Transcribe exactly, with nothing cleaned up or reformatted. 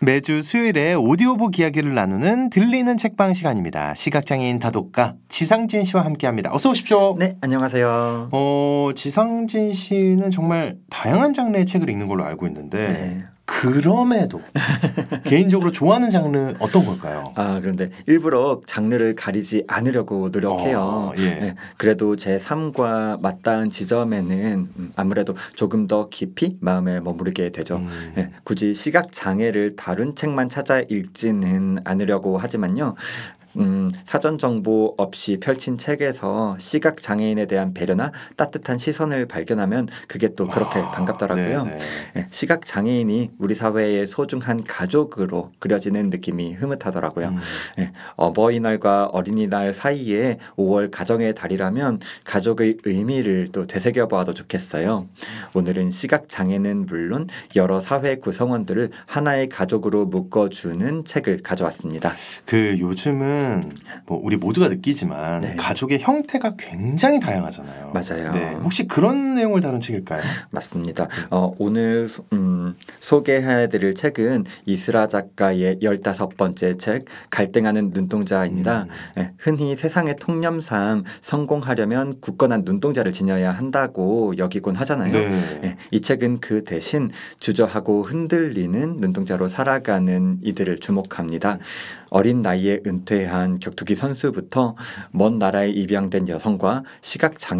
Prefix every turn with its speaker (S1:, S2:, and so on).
S1: 매주 수요일에 오디오북 이야기를 나누는 들리는 책방 시간입니다. 시각장애인 다독가 지상진 씨와 함께합니다. 어서 오십시오.
S2: 네, 안녕하세요.
S1: 어, 지상진 씨는 정말 다양한 장르의 책을 읽는 걸로 알고 있는데
S2: 네.
S1: 그럼에도 개인적으로 좋아하는 장르 어떤 걸까요?
S2: 아, 그런데 일부러 장르를 가리지 않으려고 노력해요.
S1: 어, 예.
S2: 네, 그래도 제 삶과 맞닿은 지점에는 음, 아무래도 조금 더 깊이 마음에 머무르게 되죠.
S1: 음.
S2: 네, 굳이 시각 장애를 다룬 책만 찾아 읽지는 않으려고 하지만요. 음, 사전 정보 없이 펼친 책에서 시각 장애인에 대한 배려나 따뜻한 시선을 발견하면 그게 또 그렇게
S1: 아,
S2: 반갑더라고요.
S1: 네네.
S2: 네, 시각 장애인이 우리 사회의 소중한 가족으로 그려지는 느낌이 흐뭇하더라고요.
S1: 음.
S2: 네, 어버이날과 어린이날 사이에 오월 가정의 달이라면 가족의 의미를 또 되새겨보아도 좋겠어요. 오늘은 시각 장애는 물론 여러 사회 구성원들을 하나의 가족으로 묶어주는 책을 가져왔습니다.
S1: 그 요즘은 뭐 우리 모두가 느끼지만
S2: 네.
S1: 가족의 형태가 굉장히 다양하잖아요.
S2: 맞아요.
S1: 네. 혹시 그런 내용을 다룬 책일까요?
S2: 맞습니다. 어, 오늘 음, 소개해드릴 책은 이스라 작가의 열다섯 번째 책 갈등하는 눈동자입니다.
S1: 음.
S2: 예, 흔히 세상의 통념상 성공하려면 굳건한 눈동자를 지녀야 한다고 여기곤 하잖아요.
S1: 네.
S2: 예, 이 책은 그 대신 주저하고 흔들리는 눈동자로 살아가는 이들을 주목합니다. 어린 나이에 은퇴한 격투기 선수부터 먼 나라에 입양된 여성과 시각 장애